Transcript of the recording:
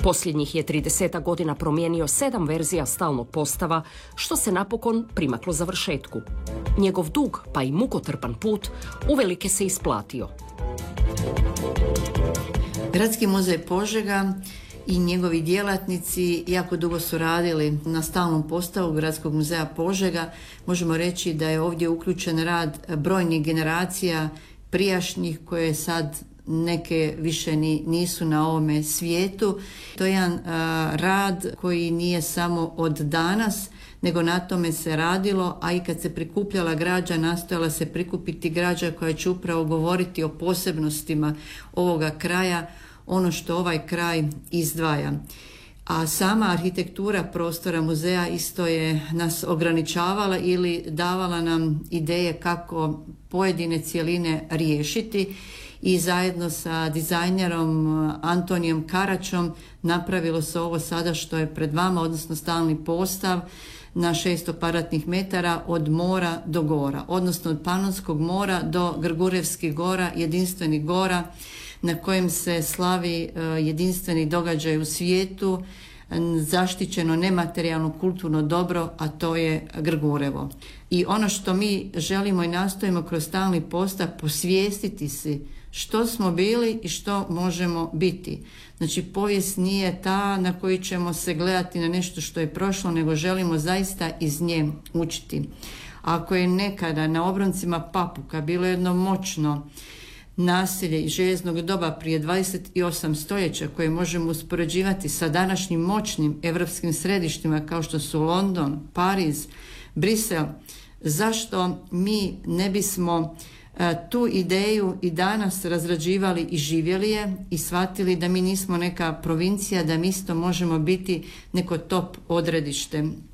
Posljednjih je 30 godina promijenio 7 verzija stalnog postava, što se napokon primaklo završetku. Njegov dug, pa i mukotrpan put, uvelike se isplatio. Gradski muzej Požega i njegovi djelatnici jako dugo su radili na stalnom postavu Gradskog muzeja Požega. Možemo reći da je ovdje uključen rad brojnih generacija prijašnjih koje sad neke više nisu na ovome svijetu. To je jedan rad koji nije samo od danas, nego na tome se radilo, a i kad se prikupljala građa, nastojala se prikupiti građa koja će upravo govoriti o posebnostima ovoga kraja, ono što ovaj kraj izdvaja. A sama arhitektura prostora muzeja isto je nas ograničavala ili davala nam ideje kako pojedine cjeline riješiti i zajedno sa dizajnerom Antonijom Karačom napravilo se ovo sada što je pred vama, odnosno stalni postav na 600 kvadratnih metara od mora do gora, odnosno od Panonskog mora do Grgurevskih gora, jedinstvenih gora na kojem se slavi jedinstveni događaj u svijetu, zaštićeno nematerijalno kulturno dobro, a to je Grgurevo. I ono što mi želimo i nastojimo kroz stalni postav posvijestiti si što smo bili i što možemo biti. Znači, povijest nije ta na koju ćemo se gledati na nešto što je prošlo, nego želimo zaista iz nje učiti. Ako je nekada na obroncima Papuka bilo jedno moćno naselje iz željeznog doba prije 28 stoljeća koje možemo uspoređivati sa današnjim moćnim europskim središtima kao što su London, Pariz, Brisel, zašto mi ne bismo tu ideju i danas razrađivali i živjeli je i shvatili da mi nismo neka provincija, da mi isto možemo biti neko top odredište